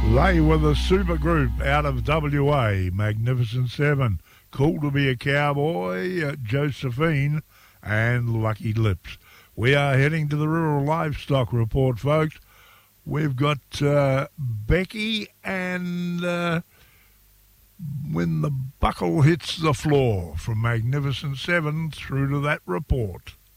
They were the super group out of WA, Magnificent Seven, Cool to Be a Cowboy, Josephine, and Lucky Lips. We are heading to the Rural Livestock Report, folks. We've got Becky and When the Buckle Hits the Floor from Magnificent Seven through to that report.